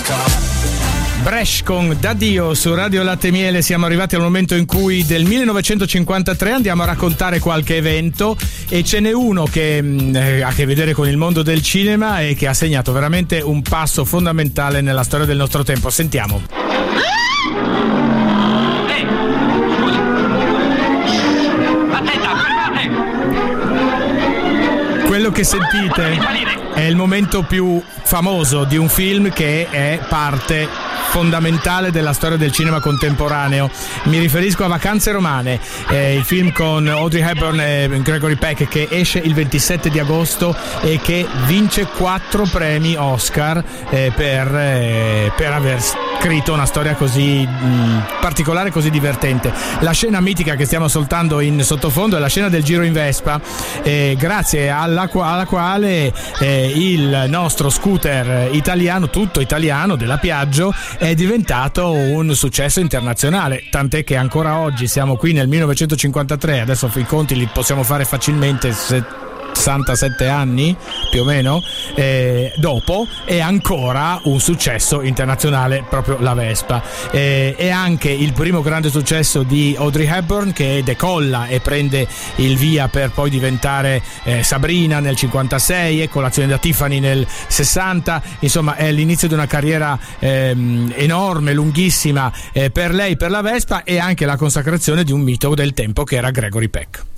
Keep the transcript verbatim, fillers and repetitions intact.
Bresh con D'Addio su Radio Latte Miele. Siamo arrivati al momento in cui del millenovecentocinquantatré andiamo a raccontare qualche evento, e ce n'è uno che mh, ha a che vedere con il mondo del cinema e che ha segnato veramente un passo fondamentale nella storia del nostro tempo. Sentiamo. Ehi, scusi. Attenta, fermate! Quello che sentite è il momento più famoso di un film che è parte fondamentale della storia del cinema contemporaneo. Mi riferisco a Vacanze Romane, eh, il film con Audrey Hepburn e Gregory Peck, che esce il ventisette di agosto e che vince quattro premi Oscar eh, per, eh, per aver scritto una storia così mh, particolare, così divertente. La scena mitica che stiamo ascoltando in sottofondo è la scena del giro in Vespa, eh, grazie alla, alla quale eh, il nostro scooter italiano, tutto italiano, della Piaggio, è diventato un successo internazionale, tant'è che ancora oggi siamo qui nel millenovecentocinquantatré, adesso i conti li possiamo fare facilmente, sessantasette anni più o meno eh, dopo, è ancora un successo internazionale proprio la Vespa. Eh, è anche il primo grande successo di Audrey Hepburn, che decolla e prende il via per poi diventare eh, Sabrina nel cinquantasei e Colazione da Tiffany nel sessanta. Insomma, è l'inizio di una carriera ehm, enorme, lunghissima eh, per lei, per la Vespa, e anche la consacrazione di un mito del tempo che era Gregory Peck.